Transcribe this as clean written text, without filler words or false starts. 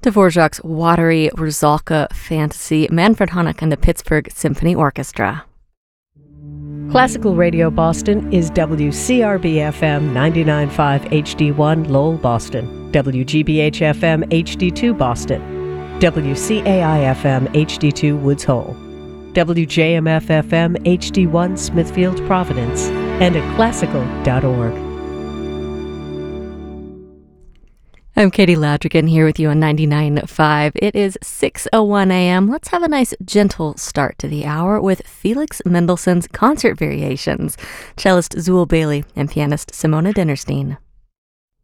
Dvorak's watery Rusalka fantasy, Manfred Honeck and the Pittsburgh Symphony Orchestra. Classical Radio Boston is WCRB-FM 99.5 HD1 Lowell, Boston, WGBH-FM HD2 Boston, WCAI-FM HD2 Woods Hole, WJMF-FM HD1 Smithfield, Providence, and at classical.org. I'm Katie Ladrigan here with you on 99.5. It is 6:01 a.m. Let's have a nice, gentle start to the hour with Felix Mendelssohn's Concert Variations, cellist Zool Bailey and pianist Simona Dinnerstein.